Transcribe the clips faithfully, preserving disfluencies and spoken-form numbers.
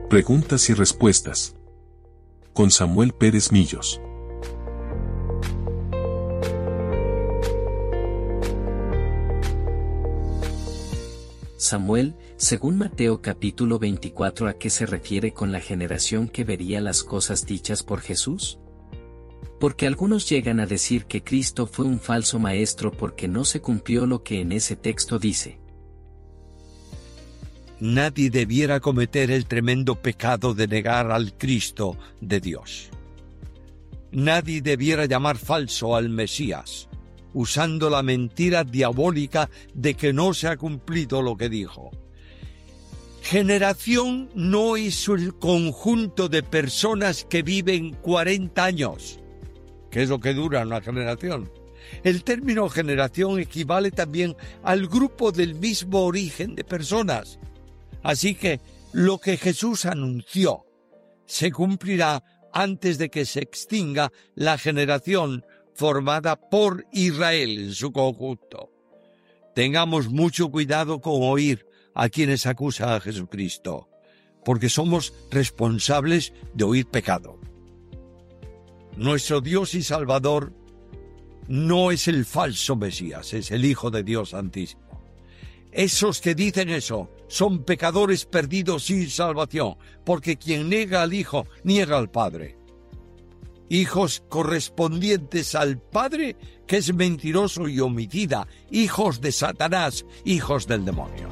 Preguntas y respuestas. Con Samuel Pérez Millos. Samuel, según Mateo capítulo veinticuatro, ¿a qué se refiere con la generación que vería las cosas dichas por Jesús? Porque algunos llegan a decir que Cristo fue un falso maestro porque no se cumplió lo que en ese texto dice. Nadie debiera cometer el tremendo pecado de negar al Cristo de Dios. Nadie debiera llamar falso al Mesías, usando la mentira diabólica de que no se ha cumplido lo que dijo. Generación no es el conjunto de personas que viven cuarenta años, que es lo que dura una generación. El término generación equivale también al grupo del mismo origen de personas. Así que lo que Jesús anunció se cumplirá antes de que se extinga la generación formada por Israel en su conjunto. Tengamos mucho cuidado con oír a quienes acusan a Jesucristo, porque somos responsables de oír pecado. Nuestro Dios y Salvador no es el falso Mesías, es el Hijo de Dios Santísimo. Esos que dicen eso son pecadores perdidos sin salvación, porque quien niega al Hijo, niega al Padre. Hijos correspondientes al Padre, que es mentiroso y homicida, hijos de Satanás, hijos del demonio.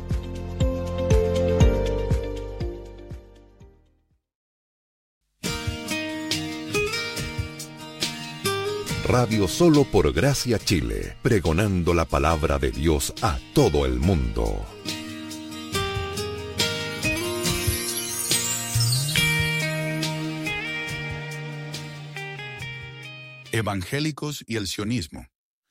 Radio Solo por Gracia Chile, pregonando la palabra de Dios a todo el mundo. Evangélicos y el sionismo.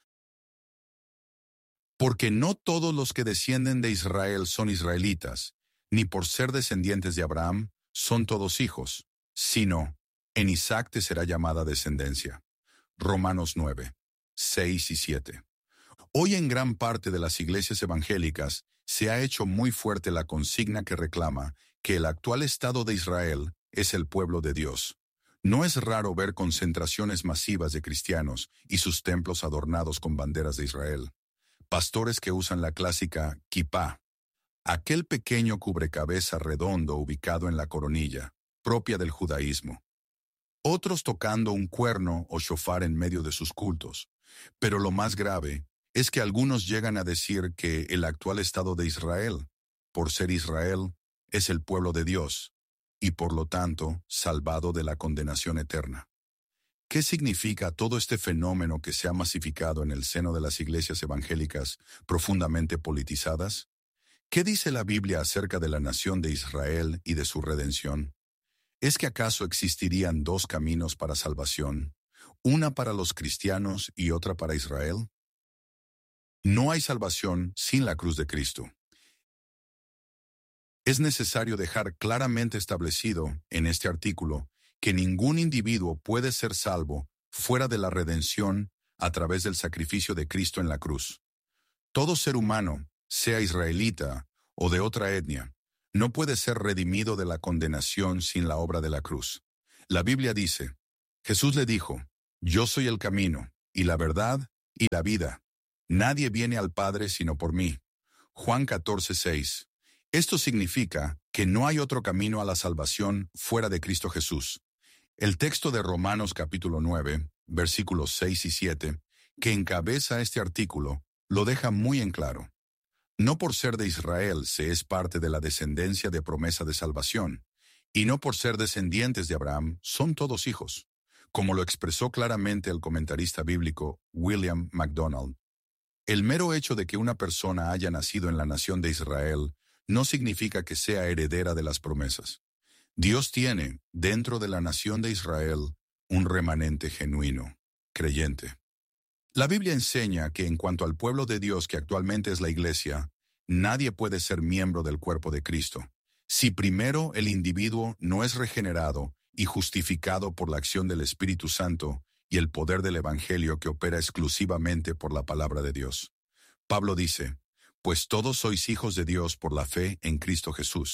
Porque no todos los que descienden de Israel son israelitas, ni por ser descendientes de Abraham son todos hijos, sino en Isaac te será llamada descendencia. Romanos nueve, seis y siete. Hoy en gran parte de las iglesias evangélicas se ha hecho muy fuerte la consigna que reclama que el actual Estado de Israel es el pueblo de Dios. No es raro ver concentraciones masivas de cristianos y sus templos adornados con banderas de Israel. Pastores que usan la clásica kipá, aquel pequeño cubrecabeza redondo ubicado en la coronilla, propia del judaísmo. Otros tocando un cuerno o shofar en medio de sus cultos. Pero lo más grave es que algunos llegan a decir que el actual Estado de Israel, por ser Israel, es el pueblo de Dios, y por lo tanto, salvado de la condenación eterna. ¿Qué significa todo este fenómeno que se ha masificado en el seno de las iglesias evangélicas profundamente politizadas? ¿Qué dice la Biblia acerca de la nación de Israel y de su redención? ¿Es que acaso existirían dos caminos para salvación, una para los cristianos y otra para Israel? No hay salvación sin la cruz de Cristo. Es necesario dejar claramente establecido en este artículo que ningún individuo puede ser salvo fuera de la redención a través del sacrificio de Cristo en la cruz. Todo ser humano, sea israelita o de otra etnia, no puede ser redimido de la condenación sin la obra de la cruz. La Biblia dice, Jesús le dijo, yo soy el camino, y la verdad, y la vida. Nadie viene al Padre sino por mí. Juan catorce, seis. Esto significa que no hay otro camino a la salvación fuera de Cristo Jesús. El texto de Romanos capítulo nueve, versículos seis y siete, que encabeza este artículo, lo deja muy en claro. No por ser de Israel se es parte de la descendencia de promesa de salvación, y no por ser descendientes de Abraham son todos hijos, como lo expresó claramente el comentarista bíblico William MacDonald. El mero hecho de que una persona haya nacido en la nación de Israel no significa que sea heredera de las promesas. Dios tiene, dentro de la nación de Israel, un remanente genuino, creyente. La Biblia enseña que en cuanto al pueblo de Dios que actualmente es la Iglesia, nadie puede ser miembro del cuerpo de Cristo, si primero el individuo no es regenerado y justificado por la acción del Espíritu Santo y el poder del Evangelio que opera exclusivamente por la palabra de Dios. Pablo dice, pues todos sois hijos de Dios por la fe en Cristo Jesús.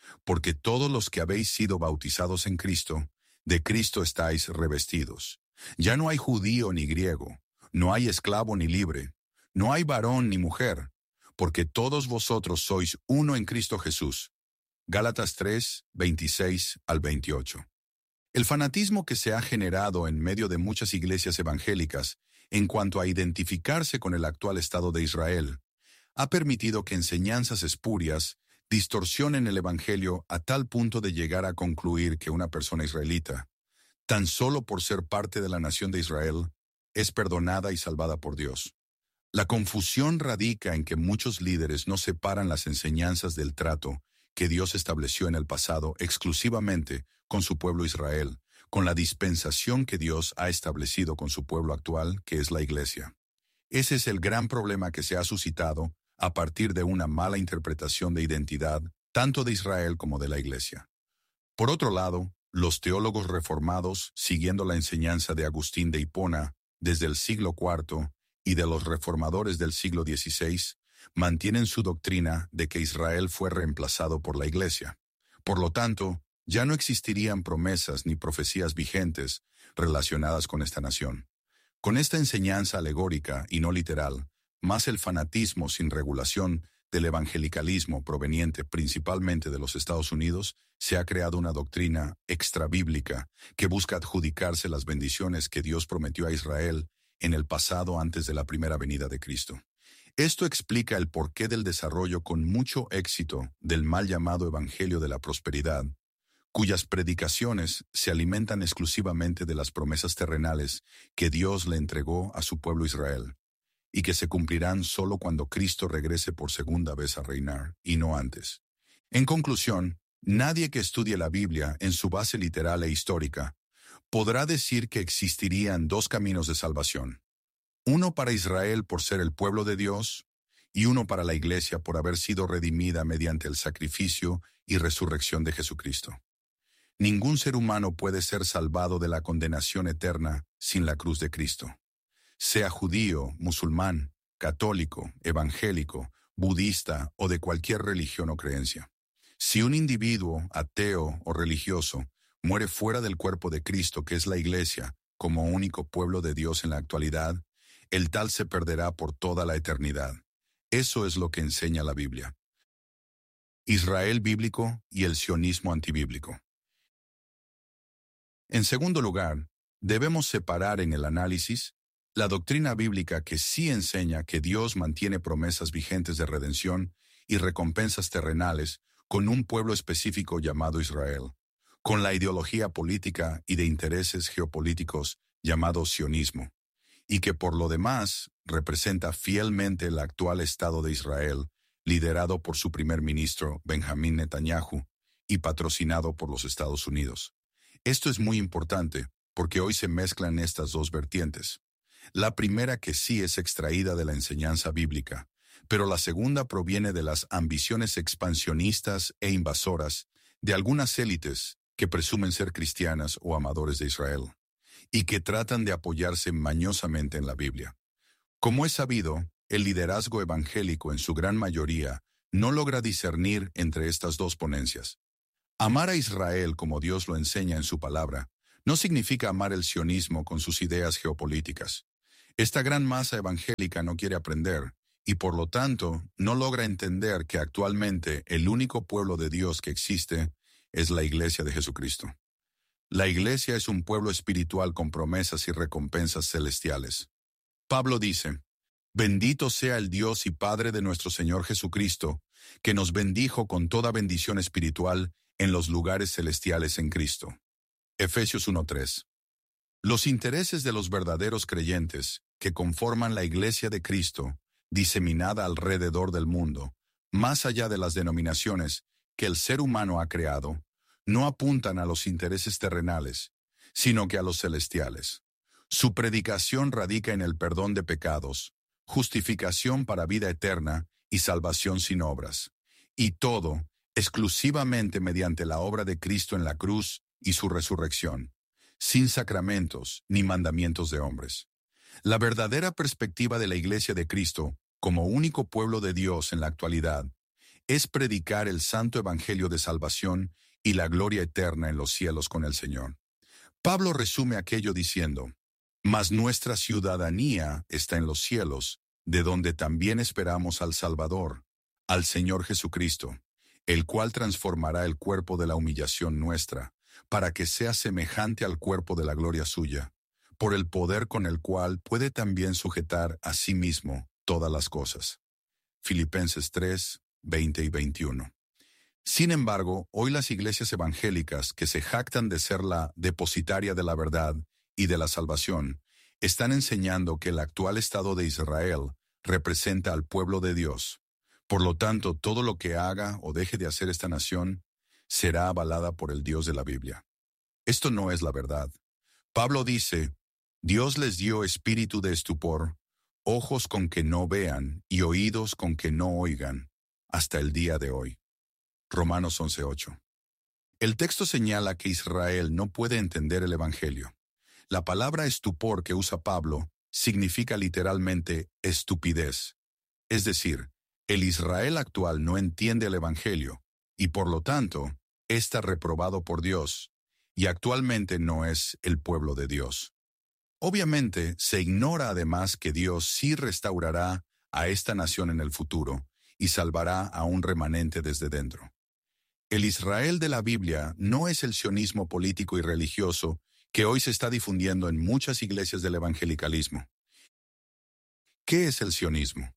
porque todos los que habéis sido bautizados en Cristo, de Cristo estáis revestidos. Ya no hay judío ni griego, no hay esclavo ni libre, no hay varón ni mujer, porque todos vosotros sois uno en Cristo Jesús. Gálatas tres, veintiséis al veintiocho. El fanatismo que se ha generado en medio de muchas iglesias evangélicas en cuanto a identificarse con el actual Estado de Israel ha permitido que enseñanzas espurias distorsionen el Evangelio a tal punto de llegar a concluir que una persona israelita, tan solo por ser parte de la nación de Israel, es perdonada y salvada por Dios. La confusión radica en que muchos líderes no separan las enseñanzas del trato que Dios estableció en el pasado exclusivamente con su pueblo Israel, con la dispensación que Dios ha establecido con su pueblo actual, que es la Iglesia. Ese es el gran problema que se ha suscitado a partir de una mala interpretación de identidad, tanto de Israel como de la Iglesia. Por otro lado, los teólogos reformados, siguiendo la enseñanza de Agustín de Hipona desde el siglo cuarto y de los reformadores del siglo dieciséis, mantienen su doctrina de que Israel fue reemplazado por la Iglesia. Por lo tanto, ya no existirían promesas ni profecías vigentes relacionadas con esta nación. Con esta enseñanza alegórica y no literal, más el fanatismo sin regulación del evangelicalismo proveniente principalmente de los Estados Unidos, se ha creado una doctrina extrabíblica que busca adjudicarse las bendiciones que Dios prometió a Israel en el pasado antes de la primera venida de Cristo. Esto explica el porqué del desarrollo con mucho éxito del mal llamado Evangelio de la Prosperidad, cuyas predicaciones se alimentan exclusivamente de las promesas terrenales que Dios le entregó a su pueblo Israel, y que se cumplirán solo cuando Cristo regrese por segunda vez a reinar, y no antes. En conclusión, nadie que estudie la Biblia en su base literal e histórica podrá decir que existirían dos caminos de salvación, uno para Israel por ser el pueblo de Dios, y uno para la Iglesia por haber sido redimida mediante el sacrificio y resurrección de Jesucristo. Ningún ser humano puede ser salvado de la condenación eterna sin la cruz de Cristo. Sea judío, musulmán, católico, evangélico, budista o de cualquier religión o creencia. Si un individuo, ateo o religioso, muere fuera del cuerpo de Cristo, que es la Iglesia, como único pueblo de Dios en la actualidad, el tal se perderá por toda la eternidad. Eso es lo que enseña la Biblia. Israel bíblico y el sionismo antibíblico. En segundo lugar, debemos separar en el análisis la doctrina bíblica que sí enseña que Dios mantiene promesas vigentes de redención y recompensas terrenales con un pueblo específico llamado Israel, con la ideología política y de intereses geopolíticos llamado sionismo, y que por lo demás representa fielmente el actual Estado de Israel, liderado por su primer ministro Benjamín Netanyahu y patrocinado por los Estados Unidos. Esto es muy importante porque hoy se mezclan estas dos vertientes. La primera que sí es extraída de la enseñanza bíblica, pero la segunda proviene de las ambiciones expansionistas e invasoras de algunas élites que presumen ser cristianas o amadores de Israel, y que tratan de apoyarse mañosamente en la Biblia. Como es sabido, el liderazgo evangélico en su gran mayoría no logra discernir entre estas dos ponencias. Amar a Israel como Dios lo enseña en su palabra no significa amar el sionismo con sus ideas geopolíticas. Esta gran masa evangélica no quiere aprender y por lo tanto no logra entender que actualmente el único pueblo de Dios que existe es la Iglesia de Jesucristo. La Iglesia es un pueblo espiritual con promesas y recompensas celestiales. Pablo dice: «Bendito sea el Dios y Padre de nuestro Señor Jesucristo, que nos bendijo con toda bendición espiritual en los lugares celestiales en Cristo». Efesios uno tres. Los intereses de los verdaderos creyentes, que conforman la Iglesia de Cristo, diseminada alrededor del mundo, más allá de las denominaciones que el ser humano ha creado, no apuntan a los intereses terrenales, sino que a los celestiales. Su predicación radica en el perdón de pecados, justificación para vida eterna y salvación sin obras, y todo exclusivamente mediante la obra de Cristo en la cruz y su resurrección, sin sacramentos ni mandamientos de hombres. La verdadera perspectiva de la Iglesia de Cristo, como único pueblo de Dios en la actualidad, es predicar el santo evangelio de salvación y la gloria eterna en los cielos con el Señor. Pablo resume aquello diciendo, «Mas nuestra ciudadanía está en los cielos, de donde también esperamos al Salvador, al Señor Jesucristo, el cual transformará el cuerpo de la humillación nuestra, para que sea semejante al cuerpo de la gloria suya, por el poder con el cual puede también sujetar a sí mismo todas las cosas». Filipenses tres, veinte y veintiuno. Sin embargo, hoy las iglesias evangélicas, que se jactan de ser la depositaria de la verdad y de la salvación, están enseñando que el actual estado de Israel representa al pueblo de Dios. Por lo tanto, todo lo que haga o deje de hacer esta nación será avalada por el Dios de la Biblia. Esto no es la verdad. Pablo dice, Dios les dio espíritu de estupor, ojos con que no vean y oídos con que no oigan, hasta el día de hoy. Romanos once ocho. El texto señala que Israel no puede entender el Evangelio. La palabra estupor que usa Pablo significa literalmente estupidez. Es decir, el Israel actual no entiende el Evangelio y por lo tanto está reprobado por Dios y actualmente no es el pueblo de Dios. Obviamente se ignora además que Dios sí restaurará a esta nación en el futuro y salvará a un remanente desde dentro. El Israel de la Biblia no es el sionismo político y religioso que hoy se está difundiendo en muchas iglesias del evangelicalismo. ¿Qué es el sionismo?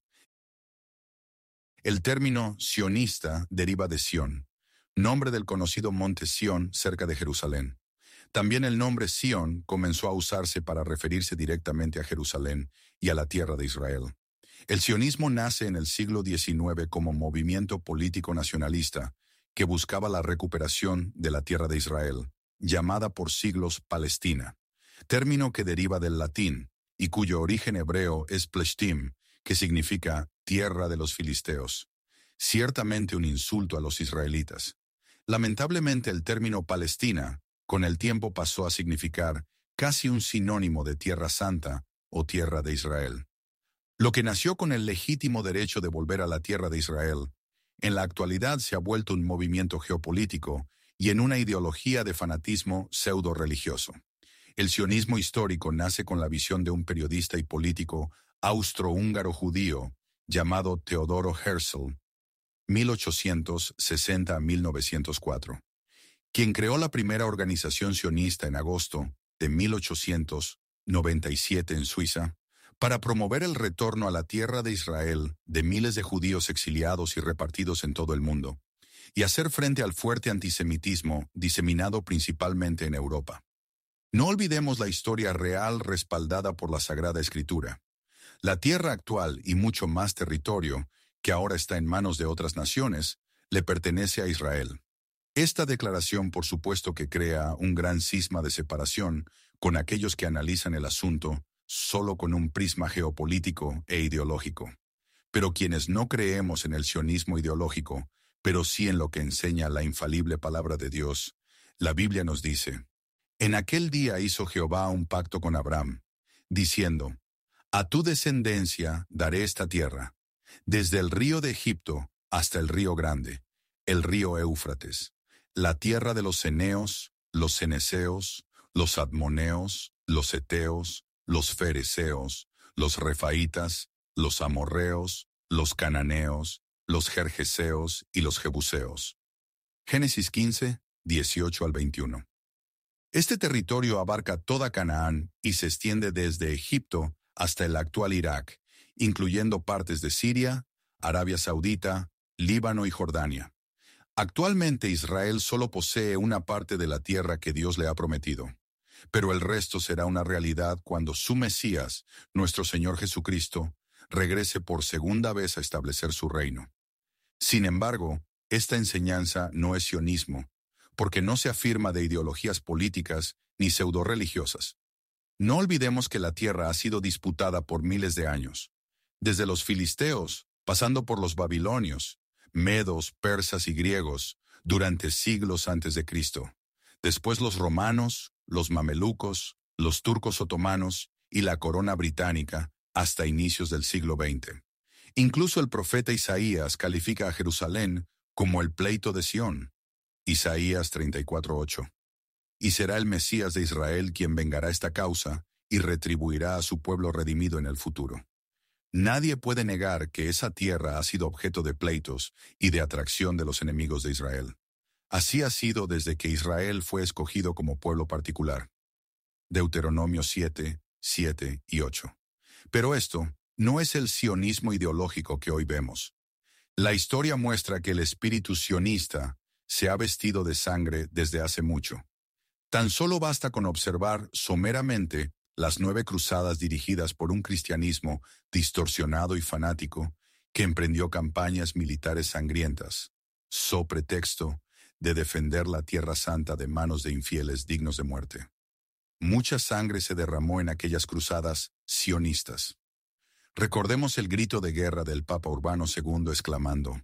El término sionista deriva de Sión, nombre del conocido monte Sión cerca de Jerusalén. También el nombre Sión comenzó a usarse para referirse directamente a Jerusalén y a la tierra de Israel. El sionismo nace en el siglo diecinueve como movimiento político nacionalista que buscaba la recuperación de la tierra de Israel, llamada por siglos Palestina, término que deriva del latín y cuyo origen hebreo es pleshtim, que significa tierra de los filisteos, ciertamente un insulto a los israelitas. Lamentablemente el término Palestina con el tiempo pasó a significar casi un sinónimo de Tierra Santa o Tierra de Israel. Lo que nació con el legítimo derecho de volver a la tierra de Israel, en la actualidad se ha vuelto un movimiento geopolítico y en una ideología de fanatismo pseudo-religioso. El sionismo histórico nace con la visión de un periodista y político austrohúngaro judío llamado Teodoro Herzl, mil ochocientos sesenta a mil novecientos cuatro, quien creó la primera organización sionista en agosto de mil ochocientos noventa y siete en Suiza, para promover el retorno a la tierra de Israel de miles de judíos exiliados y repartidos en todo el mundo, y hacer frente al fuerte antisemitismo diseminado principalmente en Europa. No olvidemos la historia real respaldada por la Sagrada Escritura. La tierra actual y mucho más territorio, que ahora está en manos de otras naciones, le pertenece a Israel. Esta declaración, por supuesto, que crea un gran cisma de separación con aquellos que analizan el asunto solo con un prisma geopolítico e ideológico. Pero quienes no creemos en el sionismo ideológico, pero sí en lo que enseña la infalible palabra de Dios, la Biblia nos dice, «En aquel día hizo Jehová un pacto con Abraham, diciendo, a tu descendencia daré esta tierra, desde el río de Egipto hasta el río grande, el río Éufrates, la tierra de los ceneos, los ceneseos, los admoneos, los heteos, los fereceos, los refaitas, los amorreos, los cananeos, los gergeseos y los jebuseos». Génesis quince, dieciocho al veintiuno. Este territorio abarca toda Canaán y se extiende desde Egipto hasta el actual Irak, incluyendo partes de Siria, Arabia Saudita, Líbano y Jordania. Actualmente Israel solo posee una parte de la tierra que Dios le ha prometido, pero el resto será una realidad cuando su Mesías, nuestro Señor Jesucristo, regrese por segunda vez a establecer su reino. Sin embargo, esta enseñanza no es sionismo, porque no se afirma de ideologías políticas ni pseudo-religiosas. No olvidemos que la tierra ha sido disputada por miles de años, desde los filisteos, pasando por los babilonios, medos, persas y griegos, durante siglos antes de Cristo. Después los romanos, los mamelucos, los turcos otomanos y la corona británica hasta inicios del siglo veinte. Incluso el profeta Isaías califica a Jerusalén como el pleito de Sión. Isaías treinta y cuatro ocho. Y será el Mesías de Israel quien vengará esta causa y retribuirá a su pueblo redimido en el futuro. Nadie puede negar que esa tierra ha sido objeto de pleitos y de atracción de los enemigos de Israel. Así ha sido desde que Israel fue escogido como pueblo particular. Deuteronomio siete, siete y ocho. Pero esto no es el sionismo ideológico que hoy vemos. La historia muestra que el espíritu sionista se ha vestido de sangre desde hace mucho. Tan solo basta con observar someramente las nueve cruzadas dirigidas por un cristianismo distorsionado y fanático que emprendió campañas militares sangrientas, so pretexto de defender la Tierra Santa de manos de infieles dignos de muerte. Mucha sangre se derramó en aquellas cruzadas sionistas. Recordemos el grito de guerra del Papa Urbano segundo exclamando,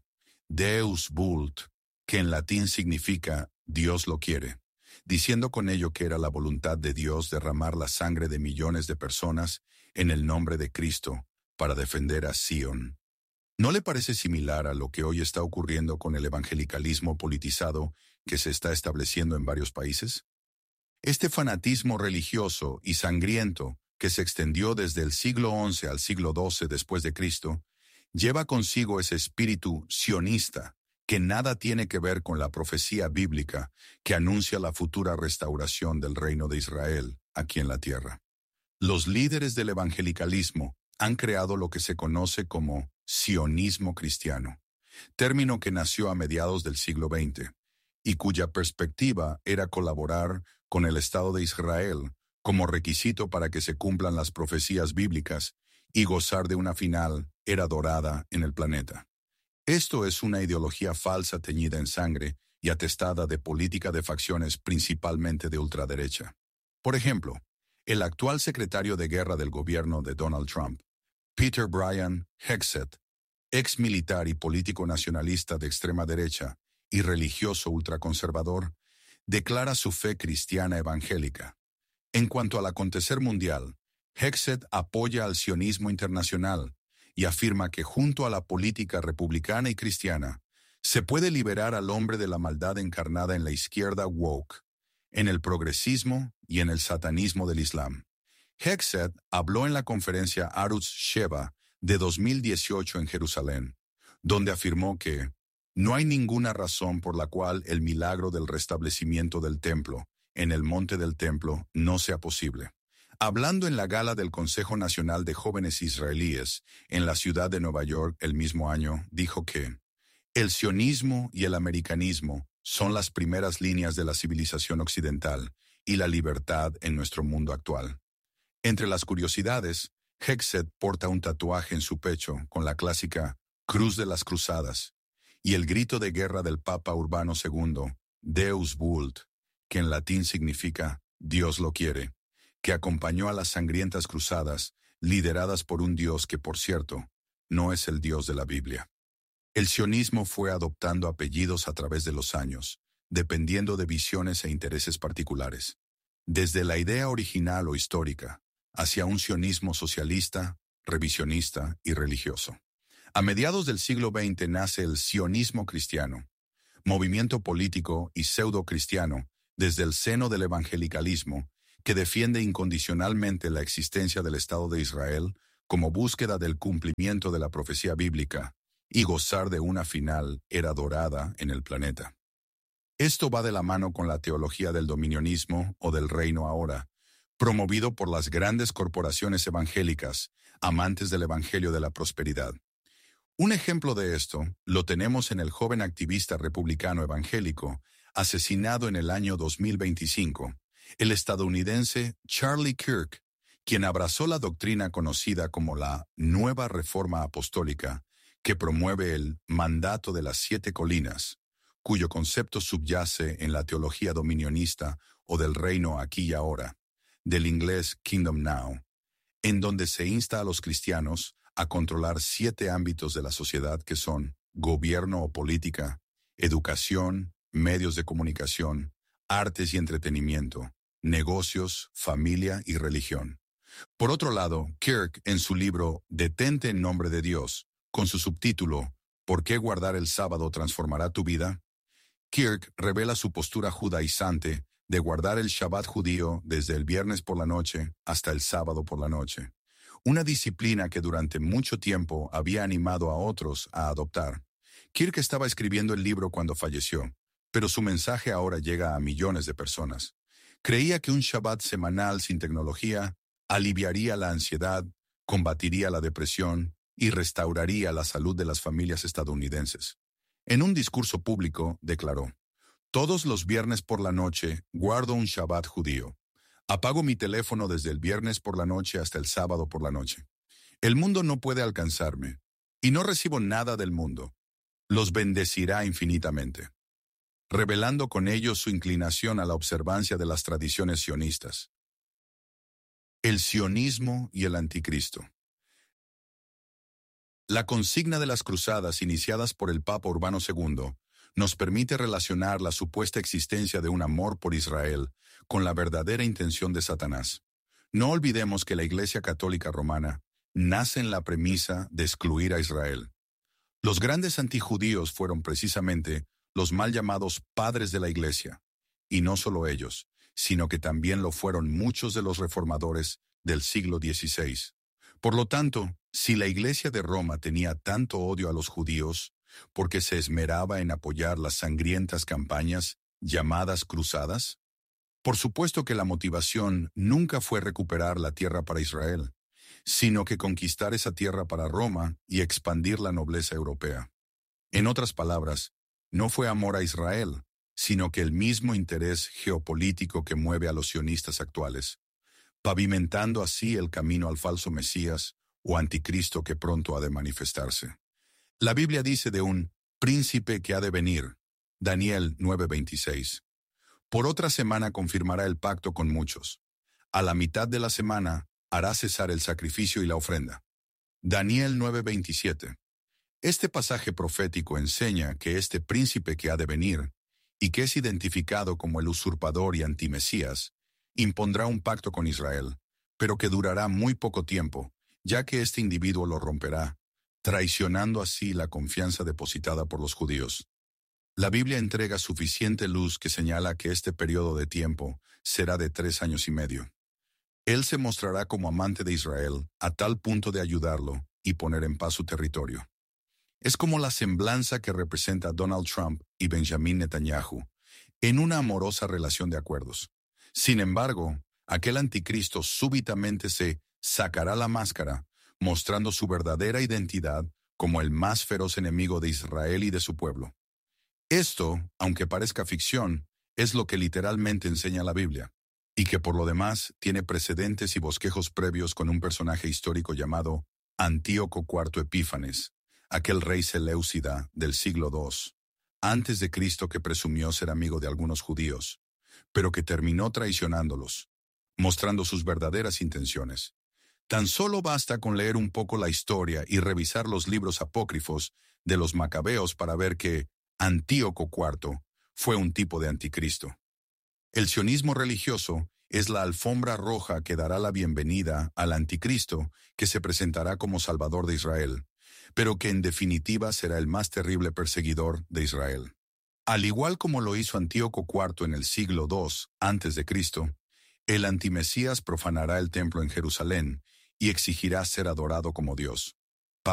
Deus vult, que en latín significa Dios lo quiere, diciendo con ello que era la voluntad de Dios derramar la sangre de millones de personas en el nombre de Cristo para defender a Sion. ¿No le parece similar a lo que hoy está ocurriendo con el evangelicalismo politizado que se está estableciendo en varios países? Este fanatismo religioso y sangriento que se extendió desde el siglo once al siglo doce después de Cristo, lleva consigo ese espíritu sionista que nada tiene que ver con la profecía bíblica que anuncia la futura restauración del reino de Israel aquí en la tierra. Los líderes del evangelicalismo han creado lo que se conoce como sionismo cristiano, término que nació a mediados del siglo veinte y cuya perspectiva era colaborar con el Estado de Israel como requisito para que se cumplan las profecías bíblicas y gozar de una final era dorada en el planeta. Esto es una ideología falsa teñida en sangre y atestada de política de facciones principalmente de ultraderecha. Por ejemplo, el actual secretario de guerra del gobierno de Donald Trump, Peter Brian Hegseth, ex militar y político nacionalista de extrema derecha y religioso ultraconservador, declara su fe cristiana evangélica. En cuanto al acontecer mundial, Hegseth apoya al sionismo internacional y afirma que junto a la política republicana y cristiana, se puede liberar al hombre de la maldad encarnada en la izquierda woke, en el progresismo y en el satanismo del Islam. Hegseth habló en la conferencia Arutz Sheva de dos mil dieciocho en Jerusalén, donde afirmó que no hay ninguna razón por la cual el milagro del restablecimiento del templo en el monte del templo no sea posible. Hablando en la gala del Consejo Nacional de Jóvenes Israelíes en la ciudad de Nueva York el mismo año, dijo que el sionismo y el americanismo son las primeras líneas de la civilización occidental y la libertad en nuestro mundo actual. Entre las curiosidades, Hegseth porta un tatuaje en su pecho con la clásica Cruz de las Cruzadas y el grito de guerra del Papa Urbano segundo, Deus vult, que en latín significa Dios lo quiere, que acompañó a las sangrientas cruzadas, lideradas por un Dios que, por cierto, no es el Dios de la Biblia. El sionismo fue adoptando apellidos a través de los años, dependiendo de visiones e intereses particulares, desde la idea original o histórica, hacia un sionismo socialista, revisionista y religioso. A mediados del siglo veinte nace el sionismo cristiano, movimiento político y pseudo-cristiano desde el seno del evangelicalismo que defiende incondicionalmente la existencia del Estado de Israel como búsqueda del cumplimiento de la profecía bíblica y gozar de una final era dorada en el planeta. Esto va de la mano con la teología del dominionismo o del reino ahora, promovido por las grandes corporaciones evangélicas, amantes del evangelio de la prosperidad. Un ejemplo de esto lo tenemos en el joven activista republicano evangélico, asesinado en el año dos mil veinticinco, el estadounidense Charlie Kirk, quien abrazó la doctrina conocida como la Nueva Reforma Apostólica, que promueve el mandato de las siete colinas, cuyo concepto subyace en la teología dominionista o del reino aquí y ahora, del inglés Kingdom Now, en donde se insta a los cristianos a controlar siete ámbitos de la sociedad que son gobierno o política, educación, medios de comunicación, artes y entretenimiento, negocios, familia y religión. Por otro lado, Kirk, en su libro Detente en nombre de Dios, con su subtítulo ¿Por qué guardar el sábado transformará tu vida?, Kirk revela su postura judaizante de guardar el Shabbat judío desde el viernes por la noche hasta el sábado por la noche, una disciplina que durante mucho tiempo había animado a otros a adoptar. Kirk estaba escribiendo el libro cuando falleció, pero su mensaje ahora llega a millones de personas. Creía que un Shabbat semanal sin tecnología aliviaría la ansiedad, combatiría la depresión y restauraría la salud de las familias estadounidenses. En un discurso público, declaró: «Todos los viernes por la noche guardo un Shabbat judío. Apago mi teléfono desde el viernes por la noche hasta el sábado por la noche. El mundo no puede alcanzarme, y no recibo nada del mundo. Los bendecirá infinitamente», revelando con ello su inclinación a la observancia de las tradiciones sionistas. El sionismo y el anticristo. La consigna de las cruzadas iniciadas por el Papa Urbano segundo nos permite relacionar la supuesta existencia de un amor por Israel con la verdadera intención de Satanás. No olvidemos que la Iglesia Católica Romana nace en la premisa de excluir a Israel. Los grandes antijudíos fueron precisamente los mal llamados padres de la Iglesia, y no solo ellos, sino que también lo fueron muchos de los reformadores del siglo dieciséis. Por lo tanto, si la Iglesia de Roma tenía tanto odio a los judíos porque se esmeraba en apoyar las sangrientas campañas llamadas cruzadas, por supuesto que la motivación nunca fue recuperar la tierra para Israel, sino que conquistar esa tierra para Roma y expandir la nobleza europea. En otras palabras, no fue amor a Israel, sino que el mismo interés geopolítico que mueve a los sionistas actuales, pavimentando así el camino al falso Mesías o anticristo que pronto ha de manifestarse. La Biblia dice de un príncipe que ha de venir, Daniel nueve veintiséis. Por otra semana confirmará el pacto con muchos. A la mitad de la semana hará cesar el sacrificio y la ofrenda. Daniel nueve veintisiete. Este pasaje profético enseña que este príncipe que ha de venir, y que es identificado como el usurpador y antimesías, impondrá un pacto con Israel, pero que durará muy poco tiempo, ya que este individuo lo romperá, traicionando así la confianza depositada por los judíos. La Biblia entrega suficiente luz que señala que este periodo de tiempo será de tres años y medio. Él se mostrará como amante de Israel a tal punto de ayudarlo y poner en paz su territorio. Es como la semblanza que representa Donald Trump y Benjamin Netanyahu en una amorosa relación de acuerdos. Sin embargo, aquel anticristo súbitamente se sacará la máscara, mostrando su verdadera identidad como el más feroz enemigo de Israel y de su pueblo. Esto, aunque parezca ficción, es lo que literalmente enseña la Biblia, y que por lo demás tiene precedentes y bosquejos previos con un personaje histórico llamado Antíoco cuarto Epífanes, aquel rey seleucida del siglo segundo, antes de Cristo, que presumió ser amigo de algunos judíos, pero que terminó traicionándolos, mostrando sus verdaderas intenciones. Tan solo basta con leer un poco la historia y revisar los libros apócrifos de los macabeos para ver que Antíoco cuarto fue un tipo de anticristo. El sionismo religioso es la alfombra roja que dará la bienvenida al anticristo que se presentará como salvador de Israel, pero que en definitiva será el más terrible perseguidor de Israel. Al igual como lo hizo Antíoco cuarto en el siglo segundo antes de Cristo, el antimesías profanará el templo en Jerusalén y exigirá ser adorado como Dios.